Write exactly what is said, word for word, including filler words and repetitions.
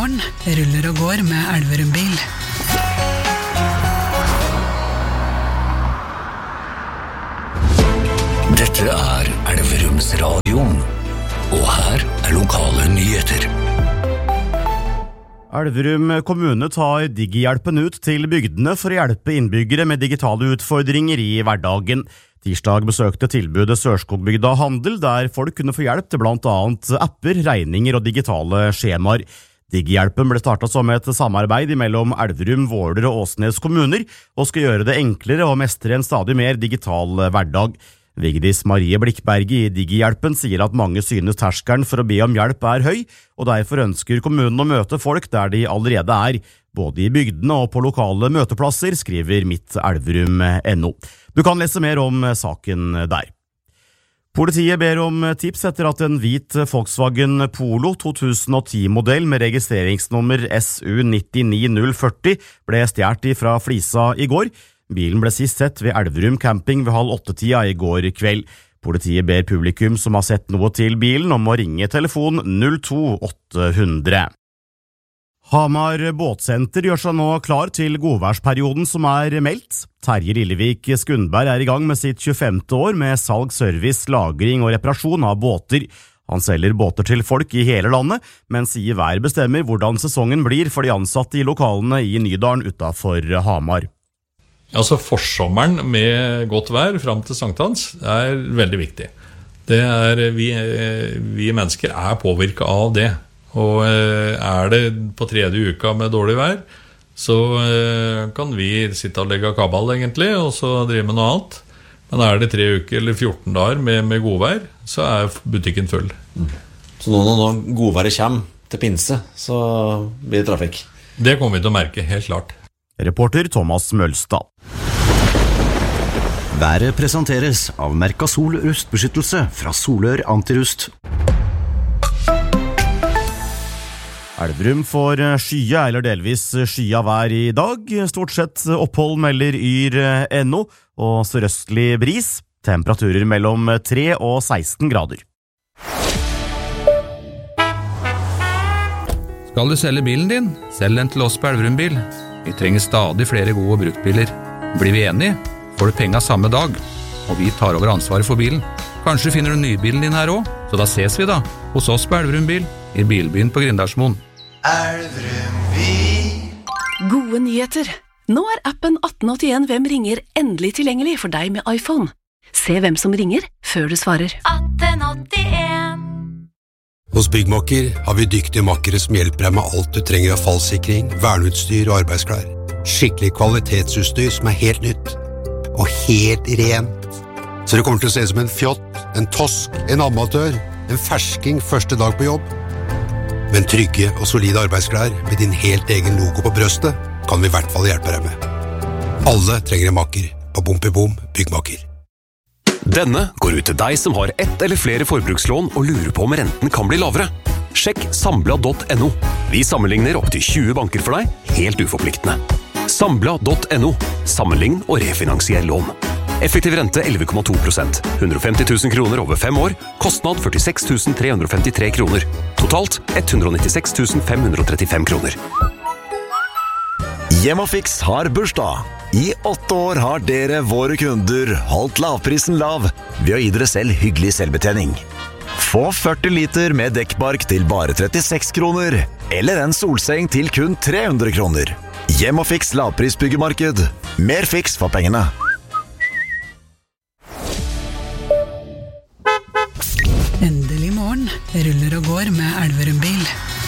morgen ruller og går med Elverum bil. Dette er Elverums radio, og her er lokale nyheter. Elverum kommune tar Digihjelpen ut til bygdene for å hjelpe innbyggere med digitale utfordringer i hverdagen. Tirsdag besøkte tilbudet Sørskogbygda Handel, der folk kunne få hjelp til blant annet apper, regninger og digitale skjemaer. Digihjelpen ble startet som et samarbeid mellom Elverum, Våler og Åsnes kommuner, og skal gjøre det enklere å mestre en stadig mer digital hverdag. Vigdis Marie Blikkberg i Digihjelpen sier at mange synes terskelen for å be om hjelp er høy, og derfor ønsker kommunen å møte folk der de allerede er, både i bygdene og på lokale møteplasser, skriver mitt elverum punktum no. Du kan lese mer om saken der. Politiet ber om tips etter at en hvit Volkswagen Polo to tusen og ti-modell med registreringsnummer S U ni ni null fire null ble stjert fra Flisa i går. Bilen ble sist sett ved Elverum camping ved halv åtte-tida i går kveld. Politiet ber publikum som har sett noe til bilen om å ringe telefon null to åtte hundre. Hamar båtsenter gjør seg nå klar til godværsperioden som er meldt. Terje Lillevik Skundberg er i gang med sitt tjuefemte år med salg, service, lagring og reparasjon av båter. Han selger båter til folk i hele landet, men sier hver bestemmer hvordan sesongen blir for de ansatte i lokalene i Nydalen utenfor Hamar. Altså forsommeren med godt vær frem til sankthans er veldig viktig. Det er, vi, vi mennesker er påvirket av det. Og er det på tredje uka med dårlig vær, så kan vi sitte og legge kabal egentlig, og så drive med noe annet. Men er det tre uker eller fjorten dager med, med godvær, så er butikken full. Mm. Så nå når godværet kommer til pinse, så blir det trafikk? Det kommer vi til å merke, helt klart. Reporter Thomas Mølstad. Været presenteres av Mercasol rustbeskyttelse fra Solør Antirust. Elverum får skya eller delvis skya vær i dag. Stort sett opphold melder yr punktum no og sørøstlig bris. Temperaturer mellom tre og seksten grader. Skal du selge bilen din? Selg den til oss på Elverum bil. Vi trenger stadig flere gode bruktbiler. Blir vi enige, får du penga samme dag, og vi tar over ansvaret for bilen. Kanskje finner du nybilen din her også, så da ses vi da, hos oss på Elverum bil, i bilbyen på Grindarsmoen. Elverum bil. Gode nyheter! Nå er appen atten åttien Hvem ringer endelig tilgjengelig for deg med iPhone. Se hvem som ringer før du svarer. atten åttien. Hos Byggmakker har vi dyktige makkere som hjelper deg med alt du trenger av fallsikring, verneutstyr og arbeidsklær. Skikkelig kvalitetsutstyr som er helt nytt. Og helt rent. Så det kommer til å se ut som en fjott, en tosk, en amatør, en fersking første dag på jobb. Men trygge og solide arbeidsklær med din helt egen logo på brøstet kan vi i hvert fall hjelpe deg med. Alle trenger en makker på Bompibom Byggmakker. Denne går ut til deg som har ett eller flere forbrukslån og lurer på om renten kan bli lavere. Sjekk sambla punktum no. Vi sammenligner opp til tjue banker for deg, helt uforpliktende. sambla punktum no. Sammenlign og refinansier lån. Effektiv rente elleve komma to prosent. hundre og femti tusen kroner over fem år. Kostnad førtiseks tusen tre hundre og femtitre kroner. Totalt ett hundre og nittiseks tusen fem hundre og trettifem kroner. Hjemmefix har bursdag. I åtte år har dere, våre kunder, holdt lavprisen lav ved å gi dere selv hyggelig selvbetjening. Få førti liter med dekkbark til bare trettiseks kroner, eller en solseng til kun tre hundre kroner. Hjemmefix lavprisbyggemarked. Mer fiks for pengene. Endelig morgen ruller og går med Elverum bil.